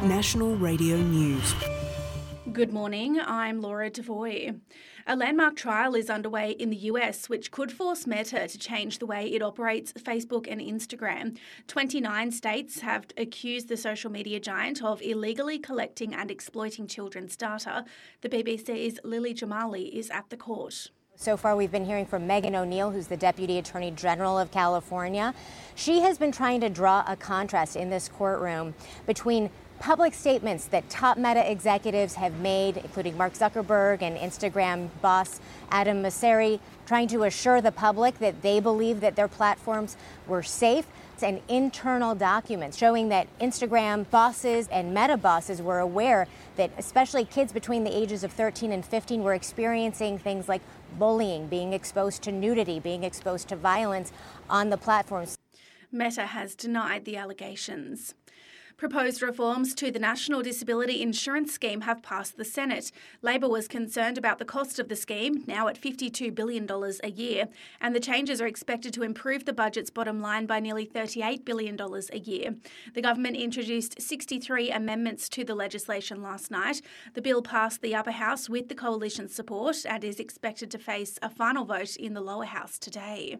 National Radio News. Good morning, I'm Laura Devoy. A landmark trial is underway in the US which could force Meta to change the way it operates Facebook and Instagram. 29 states have accused the social media giant of illegally collecting and exploiting children's data. The BBC's Lily Jamali is at the court. So far, we've been hearing from Megan O'Neill, who's the Deputy Attorney General of California. She has been trying to draw a contrast in this courtroom between public statements that top Meta executives have made, including Mark Zuckerberg and Instagram boss Adam Mosseri, trying to assure the public that they believe that their platforms were safe, and internal documents showing that Instagram bosses and Meta bosses were aware that especially kids between the ages of 13 and 15 were experiencing things like bullying, being exposed to nudity, being exposed to violence on the platforms. Meta has denied the allegations. Proposed reforms to the National Disability Insurance Scheme have passed the Senate. Labor was concerned about the cost of the scheme, now at $52 billion a year, and the changes are expected to improve the budget's bottom line by nearly $38 billion a year. The government introduced 63 amendments to the legislation last night. The bill passed the upper house with the coalition's support and is expected to face a final vote in the lower house today.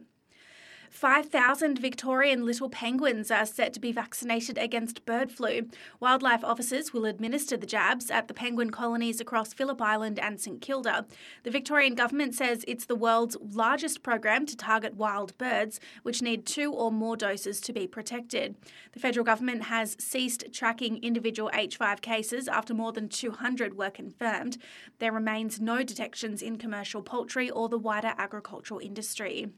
5,000 Victorian little penguins are set to be vaccinated against bird flu. Wildlife officers will administer the jabs at the penguin colonies across Phillip Island and St Kilda. The Victorian government says it's the world's largest program to target wild birds, which need 2 or more doses to be protected. The federal government has ceased tracking individual H5 cases after more than 200 were confirmed. There remains no detections in commercial poultry or the wider agricultural industry.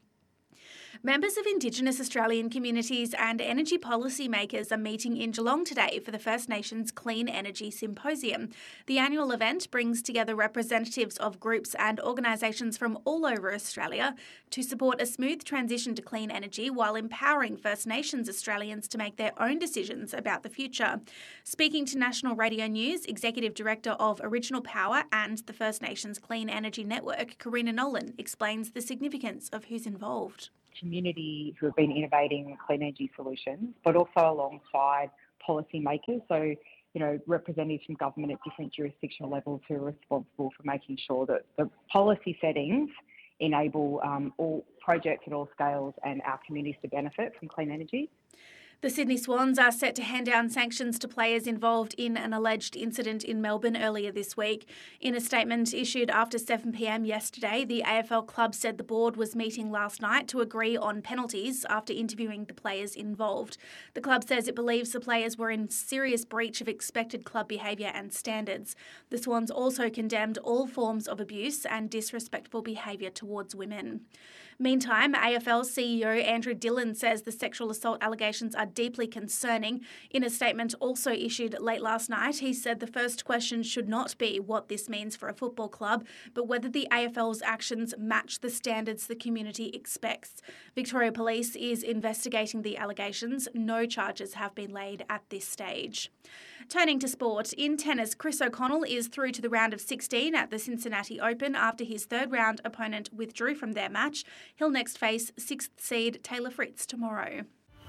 Members of Indigenous Australian communities and energy policymakers are meeting in Geelong today for the First Nations Clean Energy Symposium. The annual event brings together representatives of groups and organisations from all over Australia to support a smooth transition to clean energy while empowering First Nations Australians to make their own decisions about the future. Speaking to National Radio News, Executive Director of Original Power and the First Nations Clean Energy Network, Karina Nolan, explains the significance of who's involved. Community who have been innovating clean energy solutions, but also alongside policymakers. So, representatives from government at different jurisdictional levels who are responsible for making sure that the policy settings enable all projects at all scales and our communities to benefit from clean energy. The Sydney Swans are set to hand down sanctions to players involved in an alleged incident in Melbourne earlier this week. In a statement issued after 7 p.m. yesterday, the AFL club said the board was meeting last night to agree on penalties after interviewing the players involved. The club says it believes the players were in serious breach of expected club behaviour and standards. The Swans also condemned all forms of abuse and disrespectful behaviour towards women. Meantime, AFL CEO Andrew Dillon says the sexual assault allegations are deeply concerning. In a statement also issued late last night, he said the first question should not be what this means for a football club, but whether the AFL's actions match the standards the community expects. Victoria Police is investigating the allegations. No charges have been laid at this stage. Turning to sport, in tennis, Chris O'Connell is through to the round of 16 at the Cincinnati Open after his third-round opponent withdrew from their match. He'll next face 6th seed Taylor Fritz tomorrow.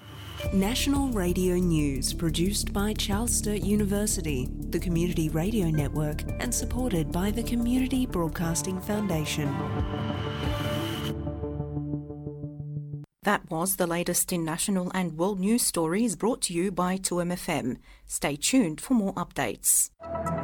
National Radio News, produced by Charles Sturt University, the Community Radio Network, and supported by the Community Broadcasting Foundation. That was the latest in national and world news stories brought to you by 2MFM. Stay tuned for more updates.